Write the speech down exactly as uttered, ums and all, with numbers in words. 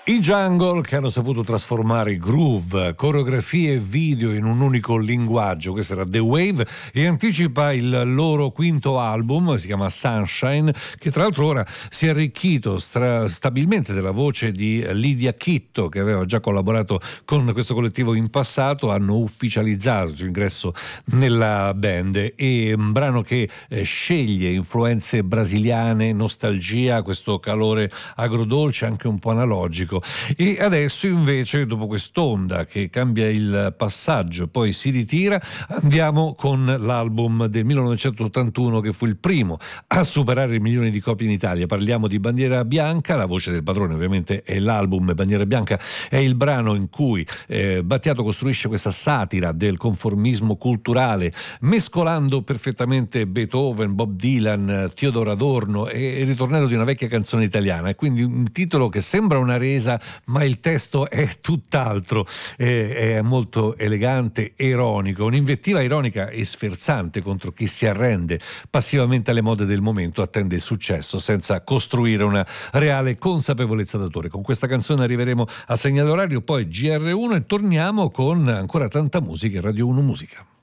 I Jungle, che hanno saputo trasformare groove, coreografie e video in un unico linguaggio. Questo era The Wave e anticipa il loro quinto album, si chiama Sunshine, che tra l'altro ora si è arricchito stra- stabilmente della voce di Lidia Chitto, che aveva già collaborato con questo collettivo in passato. Hanno ufficializzato il suo ingresso nella band, e un brano che eh, sceglie influenze brasiliane, nostalgia, questo calore agrodolce anche un po' analogico. E adesso invece, dopo quest'onda che cambia il passaggio poi si ritira, andiamo con l'album del millenovecentottantuno, che fu il primo a superare il milione di copie in Italia. Parliamo di Bandiera Bianca. La voce del padrone ovviamente è l'album. Bandiera Bianca è il brano in cui eh, Battiato costruisce questa satira del conformismo culturale, mescolando perfettamente Beethoven, Bob Dylan, Teodoro Adorno e il ritornello di una vecchia canzone italiana. E quindi un titolo che sembra una resa, ma il testo è tutt'altro, è, è molto elegante e ironico, un'invettiva ironica e sferzante contro chi si arrende passivamente alle mode del momento, attende il successo senza costruire una reale consapevolezza d'autore. Con questa canzone arriveremo a segnale orario, poi G R uno, e torniamo con ancora tanta musica in Radio uno Musica.